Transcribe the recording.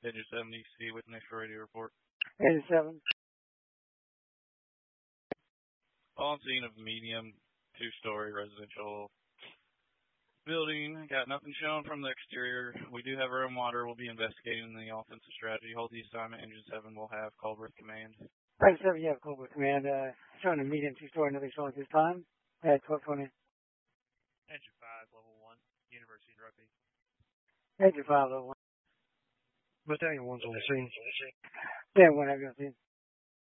Engine 7 EC with an extra radio report. Engine 7. On scene of medium, 2-story residential building. Got nothing shown from the exterior. We do have our own water. We'll be investigating the offensive strategy. Hold the assignment. Engine 7 will have Culbreth command. Engine 7, you have Culbreth command. Showing a medium 2-story, nothing showing at this time. At 1220. Engine 5, level 1, University of Rugby. Engine 5, level 1. Battalion 1's on the scene. Battalion 1, have you on scene?